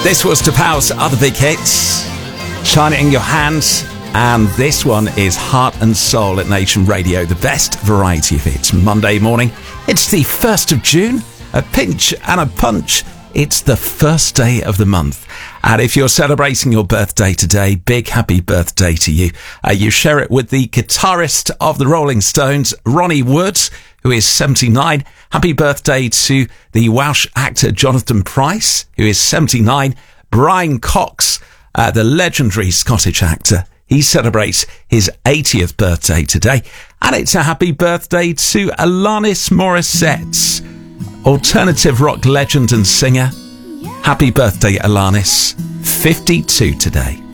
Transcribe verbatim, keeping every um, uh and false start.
This was DePau's other big hits, Shine It In Your Hands, and this one is Heart and Soul at Nation Radio, the best variety of hits. Monday morning, it's the first of June, a pinch and a punch. It's the first day of the month. And if you're celebrating your birthday today, big happy birthday to you. Uh, you share it with the guitarist of the Rolling Stones, Ronnie Wood, who is seventy-nine. Happy birthday to the Welsh actor Jonathan Pryce, who is seventy-nine. Brian Cox, uh, the legendary Scottish actor, he celebrates his eightieth birthday today. And it's a happy birthday to Alanis Morissette, alternative rock legend and singer. Happy birthday, Alanis. fifty-two today.